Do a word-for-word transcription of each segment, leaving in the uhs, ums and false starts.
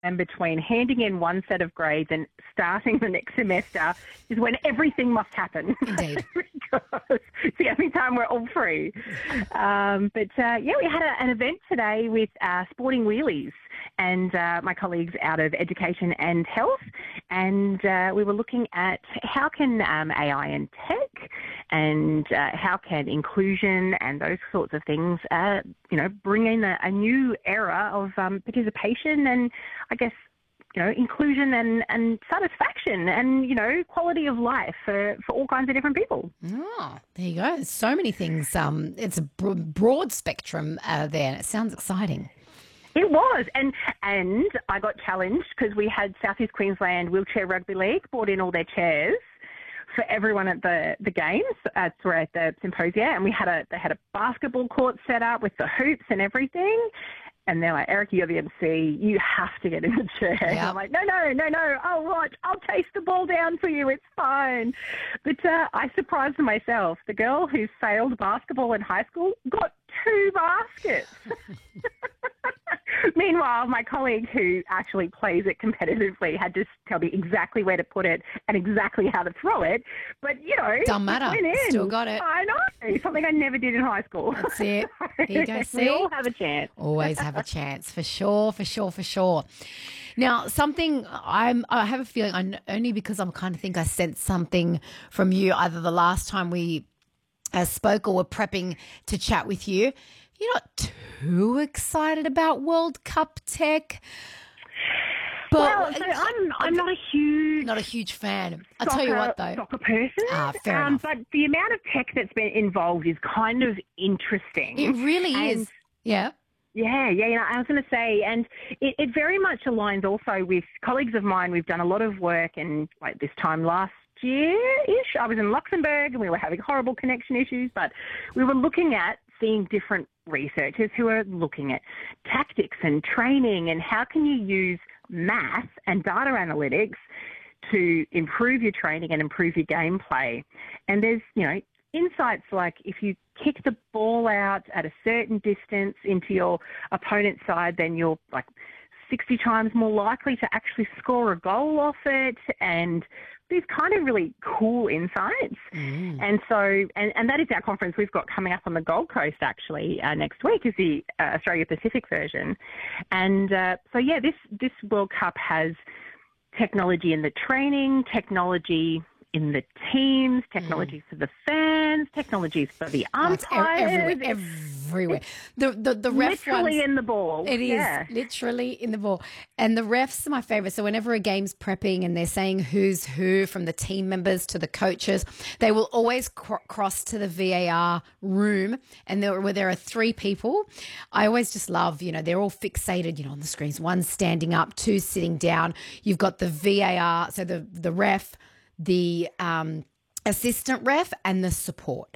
between handing in one set of grades and starting the next semester is when everything must happen. Indeed. Because it's the only time we're all free. Um, but, uh, yeah, we had a, an event today with uh, Sporting Wheelies and uh, my colleagues out of Education and Health, and uh, we were looking at how can um, A I and tech and uh, how can inclusion and those sorts of things, uh, you know, bring in a, a new era of um, participation and, I guess, you know, inclusion and, and satisfaction and, you know, quality of life for, for all kinds of different people. Oh, there you go. So many things. Um, it's a broad spectrum uh, there. It sounds exciting. It was, and and I got challenged because we had South East Queensland Wheelchair Rugby League brought in all their chairs for everyone at the, the games, uh, sorry, at the symposia, and we had a they had a basketball court set up with the hoops and everything. And they're like, Erica, you're the M C. You have to get in the chair. Yep. And I'm like, no, no, no, no. I'll watch. I'll chase the ball down for you. It's fine. But uh, I surprised myself. The girl who failed basketball in high school got two baskets. Meanwhile, my colleague who actually plays it competitively had to tell me exactly where to put it and exactly how to throw it. But, you know, Don't matter. went in. Still got it. I know. Something I never did in high school. That's it. There you go. See? We all have a chance. Always have a chance, for sure, for sure, for sure. Now, something I'm, I have a feeling, I, only because I kind of think I sensed something from you either the last time we uh, spoke or were prepping to chat with you. You're not too excited about World Cup tech. But well, so I'm I'm not a huge not a huge fan. I'll soccer, tell you what though, soccer person. Ah, fair um, enough. But the amount of tech that's been involved is kind of interesting. It really and is. Yeah. Yeah, yeah, you know, I was going to say, and it, it very much aligns also with colleagues of mine. We've done a lot of work, and like this time last year-ish, I was in Luxembourg, and we were having horrible connection issues, but we were looking at seeing different researchers who are looking at tactics and training and how can you use math and data analytics to improve your training and improve your gameplay. And there's, you know, insights like if you kick the ball out at a certain distance into your opponent's side, then you're like sixty times more likely to actually score a goal off it, and these kind of really cool insights. Mm. And so, and, and that is our conference we've got coming up on the Gold Coast actually uh, next week is the uh, Australia Pacific version. And uh, so, yeah, this, this World Cup has technology in the training, technology in the teams, technology mm. for the fans, technologies for the umpires. Everywhere, everywhere. The the the ref literally ones, in the ball. It is yeah. literally in the ball. And the refs are my favourite. So whenever a game's prepping and they're saying who's who, from the team members to the coaches, they will always cr- cross to the V A R room, and there where there are three people. I always just love, you know, they're all fixated, you know, on the screens. One standing up, two sitting down. You've got the V A R, so the the ref, the um, assistant ref, and the support.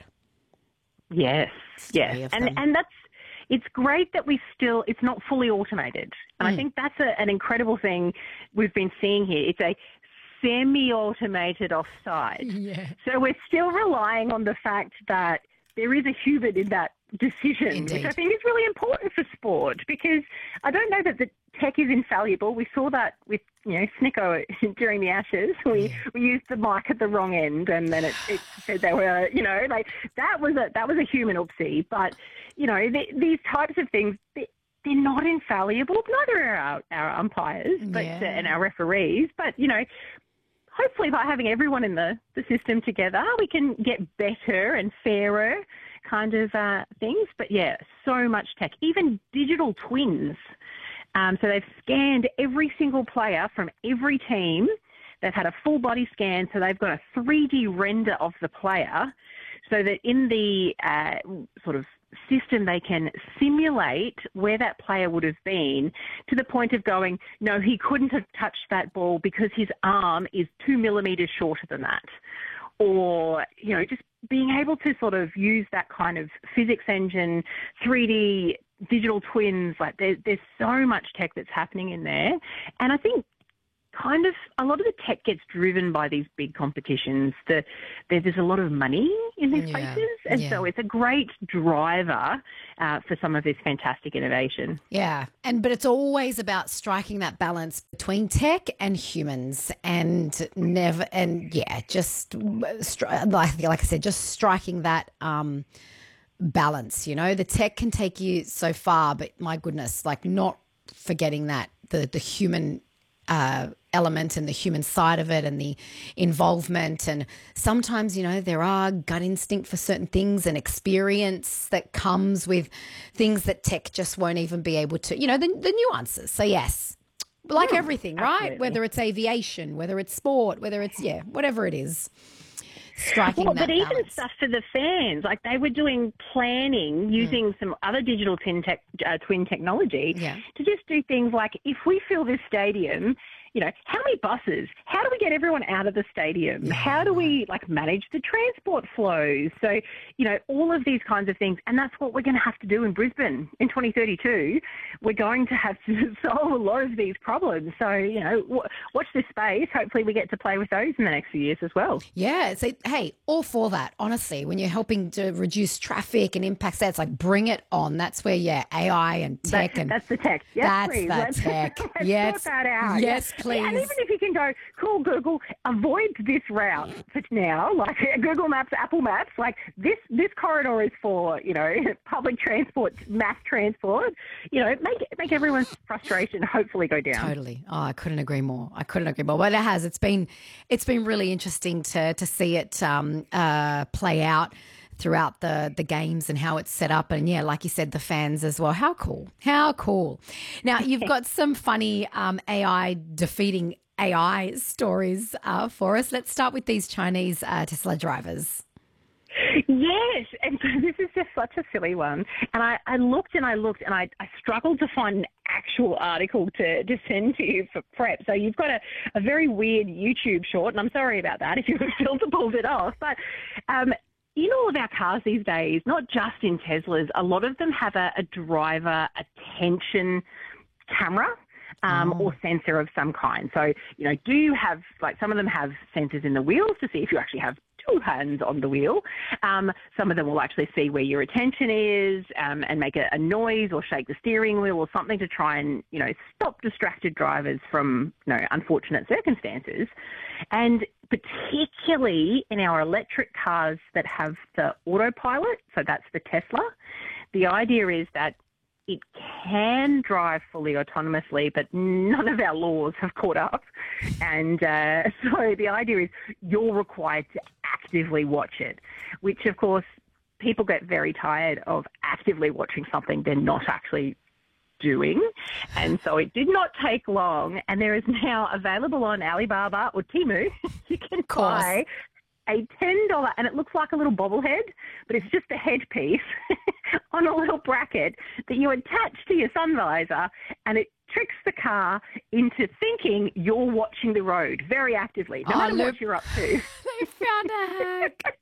Yes, yes. And and that's, it's great that we still, it's not fully automated. And mm. I think that's a, an incredible thing we've been seeing here. It's a semi-automated offside. Yeah. So we're still relying on the fact that there is a human in that decision, Indeed. which I think is really important for sport, because I don't know that the tech is infallible. We saw that with, you know, Snicko during the Ashes. We yeah. we used the mic at the wrong end, and then it, it said they were, you know, like that was a that was a human oopsie. But you know, the, these types of things, they, they're not infallible. Neither are our, our umpires, but yeah. uh, and our referees. But you know, hopefully by having everyone in the, the system together, we can get better and fairer kind of uh, things. But yeah, so much tech, even digital twins. Um, so they've scanned every single player from every team. They've had a full body scan, so they've got a three D render of the player, so that in the uh, sort of system they can simulate where that player would have been, to the point of going, no, he couldn't have touched that ball because his arm is two millimetres shorter than that. Or, you know, just being able to sort of use that kind of physics engine, three D digital twins, like there, there's so much tech that's happening in there. And I think kind of a lot of the tech gets driven by these big competitions. The, there, there's a lot of money in these Yeah, places, and yeah. so it's a great driver uh, for some of this fantastic innovation. Yeah, and but it's always about striking that balance between tech and humans, and never, and yeah, just stri- like like I said, just striking that um, balance. You know, the tech can take you so far, but my goodness, like not forgetting that the the human uh, element and the human side of it and the involvement. And sometimes, you know, there are gut instinct for certain things and experience that comes with things that tech just won't even be able to, you know, the, the nuances. So yes, like Hmm, everything, right? absolutely. Whether it's aviation, whether it's sport, whether it's, yeah, whatever it is. Striking Well, that but even balance. stuff for the fans, like they were doing planning using some other digital twin, tech, uh, twin technology Yeah. to just do things like, if we fill this stadium, you know, how many buses? How do we get everyone out of the stadium? Yeah, How do we like manage the transport flows? So, you know, all of these kinds of things, and that's what we're going to have to do in Brisbane in twenty thirty-two. We're going to have to solve a lot of these problems. So, you know, w- watch this space. Hopefully, we get to play with those in the next few years as well. Yeah. So, hey, all for that, honestly. When you're helping to reduce traffic and impacts that, it's like bring it on. That's where, yeah, A I and tech That's, and that's the tech. Yes, that's please. the Let's, tech. let's Yes. sort that out. Yes, Yeah. please. And even if you can go, cool, Google, avoid this route for now, like Google Maps, Apple Maps, like this this corridor is for, you know, public transport, mass transport, you know, make make everyone's frustration hopefully go down. Totally. Oh, I couldn't agree more. I couldn't agree more. But it has. It's been it's been really interesting to to see it um, uh, play out throughout the the games and how it's set up. And yeah, like you said, the fans as well. How cool. How cool. Now, you've got some funny um, A I defeating A I stories uh, for us. Let's start with these Chinese uh, Tesla drivers. Yes, and so this is just such a silly one. And I, I looked and I looked and I, I struggled to find an actual article to, to send to you for prep. So you've got a, a very weird YouTube short, and I'm sorry about that if your filter pulled it off. But um, in all of our cars these days, not just in Teslas, a lot of them have a, a driver attention camera. Um, Oh. or sensor of some kind. So, you know, do you have, like some of them have sensors in the wheels to see if you actually have two hands on the wheel. Um, some of them will actually see where your attention is um, and make a, a noise or shake the steering wheel or something to try and, you know, stop distracted drivers from, you know, unfortunate circumstances. And particularly in our electric cars that have the autopilot, so that's the Tesla, the idea is that it can drive fully autonomously, but none of our laws have caught up. And uh, so the idea is you're required to actively watch it, which, of course, people get very tired of actively watching something they're not actually doing. And so it did not take long. And there is now available on Alibaba or Temu, you can buy a ten dollars, and it looks like a little bobblehead, but it's just a headpiece on a little bracket that you attach to your sun visor, and it tricks the car into thinking you're watching the road very actively, no Oh, matter look. what you're up to. They found a hack.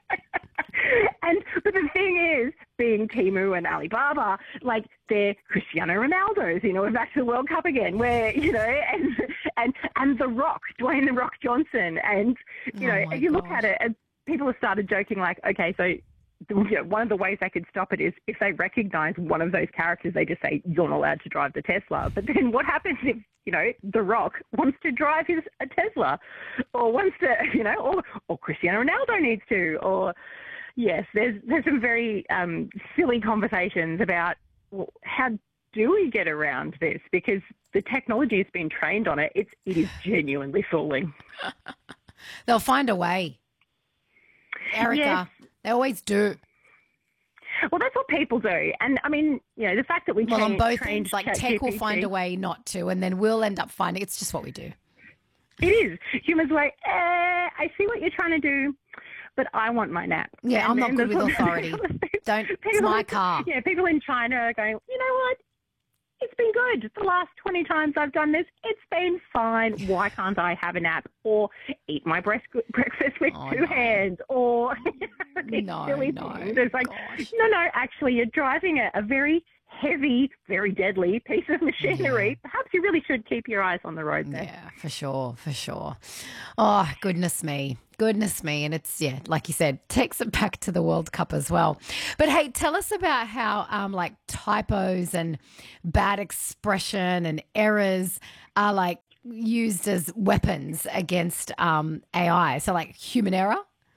And but the thing is, being Temu and Alibaba, like they're Cristiano Ronaldo's, you know, we're back to the World Cup again, where, you know, and and and The Rock, Dwayne The Rock Johnson, and you Oh know, my you look gosh. at it, and people have started joking like, okay, so. You know, one of the ways they could stop it is if they recognise one of those characters, they just say, you're not allowed to drive the Tesla. But then what happens if, you know, The Rock wants to drive his a Tesla or wants to, you know, or, or Cristiano Ronaldo needs to, or yes, there's, there's some very um, silly conversations about well, how do we get around this? Because the technology has been trained on it. It's, it is genuinely fooling. They'll find a way. Erica, Yes. they always do. Well, that's what people do. And, I mean, you know, the fact that we Well, on train- both trained ends, like tech will ChatGPT find a way not to, and then we'll end up finding it's just what we do. It is. Humans are like, eh, I see what you're trying to do, but I want my nap. Yeah, I'm not and good with there's- authority. Don't, it's people- my car. Yeah, people in China are going, you know what? It's been good. The last twenty times I've done this, it's been fine. Why can't I have a nap or eat my breast- breakfast with Oh, two no. hands or these No, silly no, things? It's like, gosh. no, no, actually, you're driving a, a very heavy, very deadly piece of machinery, yeah. perhaps you really should keep your eyes on the road there. Yeah, for sure, for sure. Oh, goodness me. Goodness me. And it's, yeah, like you said, takes it back to the World Cup as well. But hey, tell us about how um, like typos and bad expression and errors are like used as weapons against um, A I. So like human error?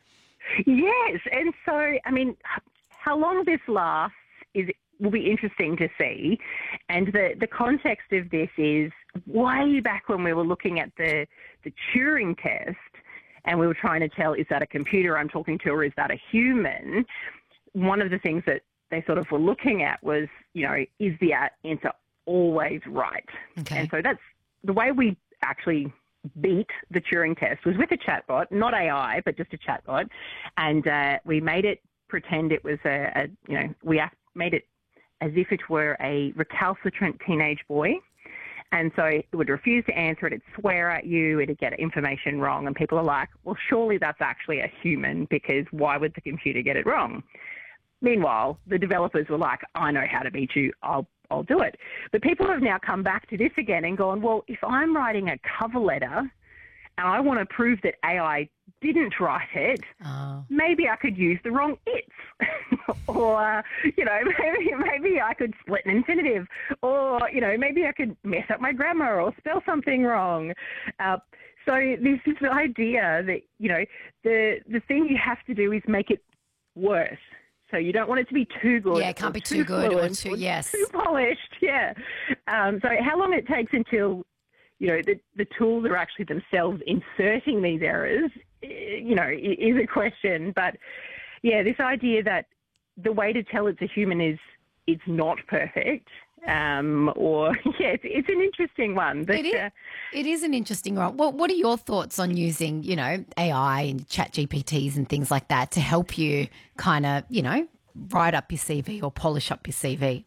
Yes. And so, I mean, how long this lasts is will be interesting to see. And the, the context of this is way back when we were looking at the, the Turing test and we were trying to tell, is that a computer I'm talking to or is that a human? One of the things that they sort of were looking at was, you know, is the answer always right? Okay. And so that's the way we actually beat the Turing test was with a chatbot, not A I, but just a chatbot. And uh, we made it pretend it was a, a you know, we made it as if it were a recalcitrant teenage boy. And so it would refuse to answer it, it'd swear at you, it'd get information wrong. And people are like, well, surely that's actually a human because why would the computer get it wrong? Meanwhile, the developers were like, I know how to beat you, I'll I'll do it. But people have now come back to this again and gone, well, if I'm writing a cover letter and I want to prove that A I didn't write it, oh. maybe I could use the wrong it's. or, you know, maybe, maybe I could split an infinitive. Or, you know, maybe I could mess up my grammar or spell something wrong. Uh, so there's this idea that, you know, the the thing you have to do is make it worse. So you don't want it to be too good. Yeah, it can't be too, too good or too, or yes. too polished, yeah. Um, so how long it takes until, you know, the, the tools are actually themselves inserting these errors, you know, is a question. But, yeah, this idea that the way to tell it's a human is it's not perfect. Um, or, yeah, it's, it's an interesting one. But, it, is, uh, it is an interesting one. What, what are your thoughts on using, you know, A I and chat G P Ts and things like that to help you kind of, you know, write up your C V or polish up your C V?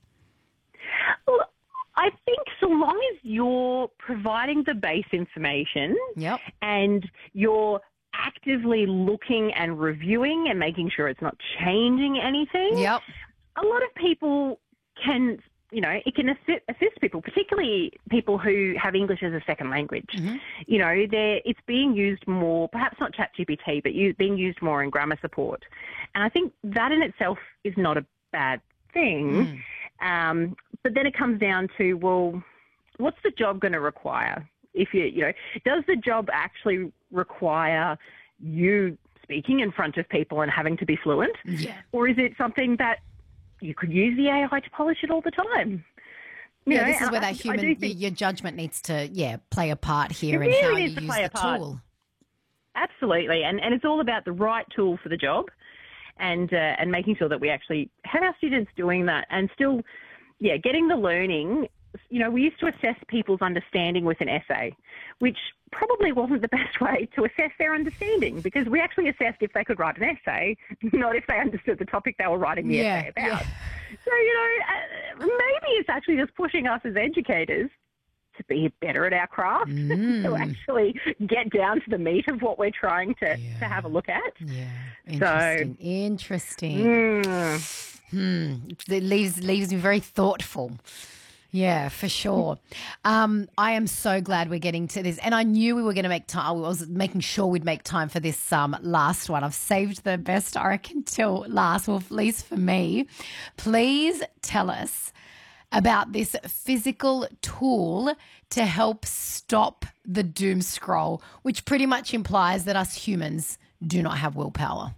Well, I think so long as you're providing the base information yep. and you're actively looking and reviewing and making sure it's not changing anything, yep. a lot of people can... You know, it can assist, assist people, particularly people who have English as a second language. Mm-hmm. You know, it's being used more, perhaps not ChatGPT, but you, being used more in grammar support. And I think that in itself is not a bad thing. Mm. Um, but then it comes down to, well, what's the job going to require? If you, you know, does the job actually require you speaking in front of people and having to be fluent? Yeah. Or is it something that you could use the A I to polish it all the time? You yeah, know, this is where that human, think, your judgment needs to, yeah, play a part here in how you use the tool. Absolutely, and and it's all about the right tool for the job, and uh, and making sure that we actually have our students doing that, and still, yeah, getting the learning. You know, we used to assess people's understanding with an essay, which probably wasn't the best way to assess their understanding because we actually assessed if they could write an essay, not if they understood the topic they were writing the yeah, essay about. Yeah. So, you know, uh, maybe it's actually just pushing us as educators to be better at our craft, mm. to actually get down to the meat of what we're trying to, yeah. to have a look at. Yeah, interesting. So, interesting. Mm. Hmm. It leaves, leaves me very thoughtful. Yeah, for sure. Um, I am so glad we're getting to this. And I knew we were going to make time. I was making sure we'd make time for this um, last one. I've saved the best, I reckon, till last, well, at least for me. Please tell us about this physical tool to help stop the doom scroll, which pretty much implies that us humans do not have willpower.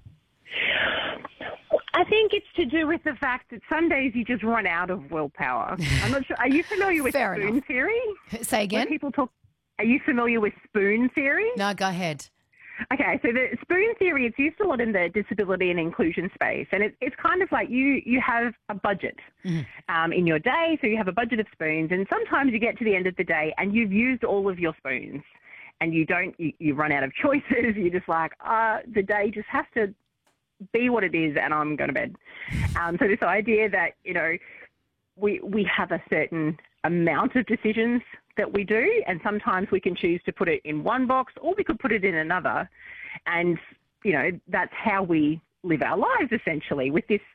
I think it's to do with the fact that some days you just run out of willpower. I'm not sure. Are you familiar with Fair spoon enough. theory? Say again? When people talk. Are you familiar with spoon theory? No, go ahead. Okay, so the spoon theory, it's used a lot in the disability and inclusion space, and it, it's kind of like you, you have a budget mm-hmm. um, in your day, so you have a budget of spoons, and sometimes you get to the end of the day and you've used all of your spoons, and you don't, you, you run out of choices. You're just like, uh, the day just has to be what it is, and I'm going to bed. Um, so this idea that, you know, we we have a certain amount of decisions that we do, and sometimes we can choose to put it in one box or we could put it in another. And, you know, that's how we live our lives, essentially, with this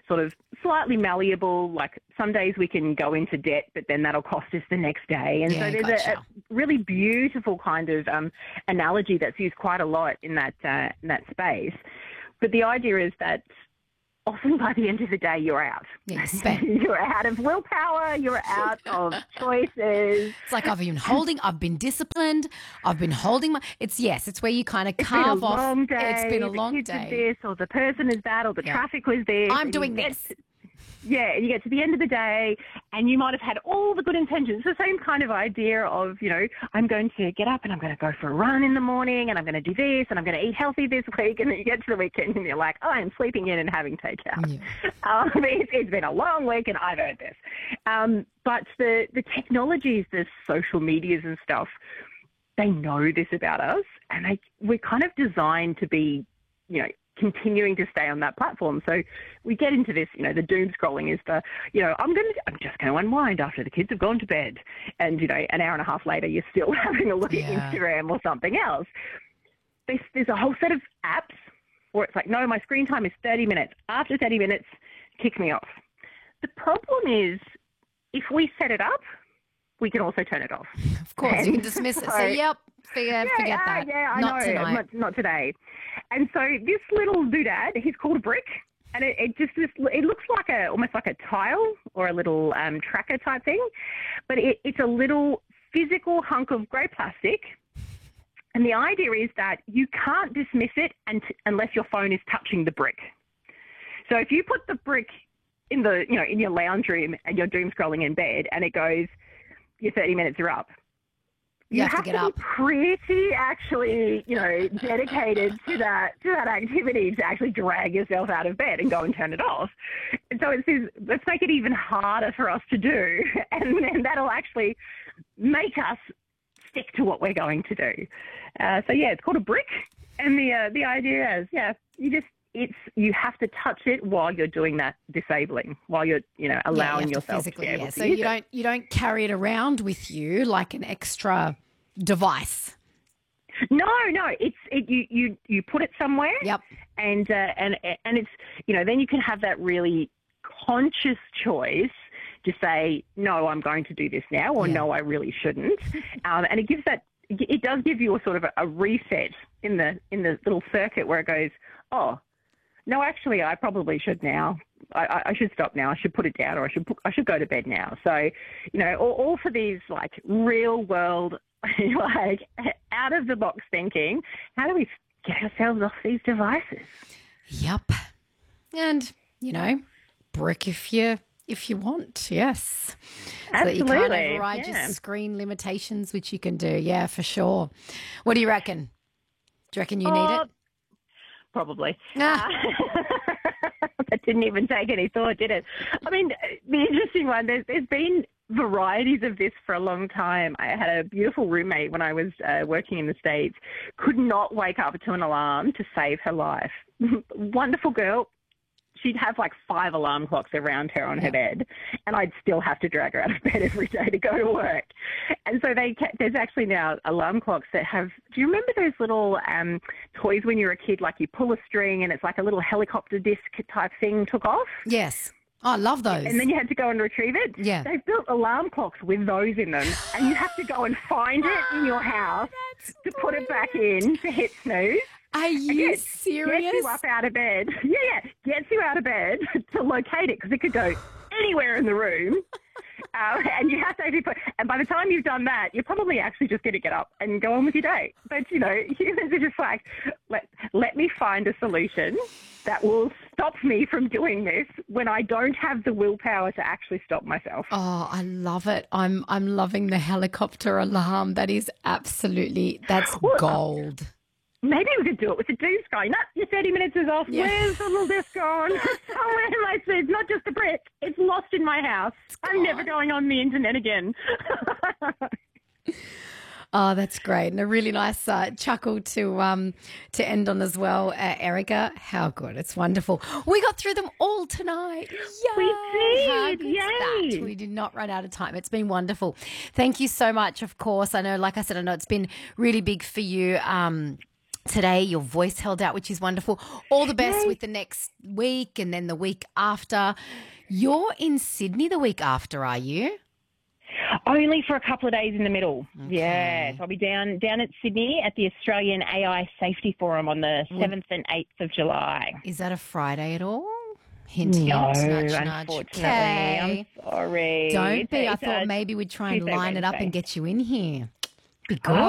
sort of slightly malleable. Like some days we can go into debt, but then that'll cost us the next day. And Yeah, so there's gotcha. a, a really beautiful kind of um, analogy that's used quite a lot in that uh, in that space. But the idea is that often by the end of the day, you're out. Yeah, you spent. You're out of willpower. You're out of choices. It's like I've been holding, I've been disciplined, I've been holding my. It's yes, it's where you kind of It's been a carve off. long day. It's been a the long kids day. Did this, or the person is that, or the Yeah. traffic was this. I'm and doing you get this. to- yeah, and you get to the end of the day, and you might have had all the good intentions. It's the same kind of idea of, you know, I'm going to get up and I'm going to go for a run in the morning, and I'm going to do this, and I'm going to eat healthy this week. And then you get to the weekend, and you're like, oh, I'm sleeping in and having takeout. Yeah. Um, it's, it's been a long week, and I've earned this. Um, but the the technologies, the social medias and stuff, they know this about us, and they we're kind of designed to be, you know, continuing to stay on that platform. So we get into this, you know, the doom scrolling is the, you know, I'm going to, I'm just going to unwind after the kids have gone to bed. And, you know, an hour and a half later, you're still having a look Yeah. at Instagram or something else. There's, there's a whole set of apps where it's like, no, my screen time is thirty minutes. After thirty minutes, kick me off. The problem is if we set it up, we can also turn it off. Of course, you can And dismiss it. so- Say, yep, forget, Yeah, forget yeah, that. yeah, I Not know. tonight. Not, not today. And so this little doodad, he's called a brick, and it, it just this, it looks like a almost like a tile or a little um, tracker type thing, but it, it's a little physical hunk of grey plastic. And the idea is that you can't dismiss it and, unless your phone is touching the brick. So if you put the brick in the you know in your lounge room and you're doom scrolling in bed, and it goes, your thirty minutes are up. You have to get be up. pretty actually, you know, dedicated to that to that activity to actually drag yourself out of bed and go and turn it off. And so it says, let's make it even harder for us to do, and then that'll actually make us stick to what we're going to do. Uh, so yeah, it's called a brick, and the uh, the idea is, yeah, you just it's you have to touch it while you're doing that disabling, while you're you know Yeah, allowing you have to yourself to, physically, be able yeah. to So use you it. don't you don't carry it around with you like an extra device. No, no, it's it, you you you put it somewhere. Yep. And uh, and and it's you know then you can have that really conscious choice to say no, I'm going to do this now, or Yeah. no, I really shouldn't. Um, and it gives that it does give you a sort of a, a reset in the in the little circuit where it goes, oh, no, actually, I probably should now. I, I, I should stop now. I should put it down, or I should put, I should go to bed now. So, you know, all, all for these like real world, like out of the box thinking. How do we get ourselves off these devices? Yep. And, you know, brick if you if you want, yes. So that you can't Absolutely, override yeah. your screen limitations, which you can do. Yeah, for sure. What do you reckon? Do you reckon you need Oh, it? Probably. Ah. Uh, that didn't even take any thought, did it? I mean, the interesting one, there's, there's been varieties of this for a long time. I had a beautiful roommate when I was uh, working in the States, could not wake up to an alarm to save her life. Wonderful girl. She'd have like five alarm clocks around her on her bed, and I'd still have to drag her out of bed every day to go to work. And so they ca- there's actually now alarm clocks that have, do you remember those little um, toys when you were a kid, like you pull a string and it's like a little helicopter disc type thing took off? Yes. Oh, I love those. And then you had to go and retrieve it? Yeah. They've built alarm clocks with those in them, and you have to go and find it in your house to put it back in to hit snooze. Are you Again, serious? Gets you up out of bed. Yeah, yeah. Gets you out of bed to locate it because it could go anywhere in the room. Uh, and you have to actually put, and by the time you've done that, you're probably actually just going to get up and go on with your day. But, you know, humans are just like, let, let me find a solution that will stop me from doing this when I don't have the willpower to actually stop myself. Oh, I love it. I'm I'm loving the helicopter alarm. That is absolutely, that's Well, gold. Maybe we could do it with the doom scrolling. No, your thirty minutes is off. Yeah. Where's the little disc gone? Somewhere in my sleep. Not just a brick. It's lost in my house. I'm never going on the internet again. Oh, that's great. And a really nice uh, chuckle to um to end on as well, uh, Erica. How good. It's wonderful. We got through them all tonight. Yay. We How did. good's that? Yay. We did not run out of time. It's been wonderful. Thank you so much, of course. I know, like I said, I know it's been really big for you. Um today. Your voice held out, which is wonderful. All the best Yay. with the next week and then the week after. You're in Sydney the week after, are you? Only for a couple of days in the middle. Okay. Yes, I'll be down down at Sydney at the Australian A I Safety Forum on the seventh and eighth of July. Is that a Friday at all? Hint, hint, No, nudge, nudge. unfortunately. Okay. I'm sorry. Don't be. I It's, thought uh, maybe we'd try and Tuesday, line it up Wednesday. and get you in here. Be good. Oh,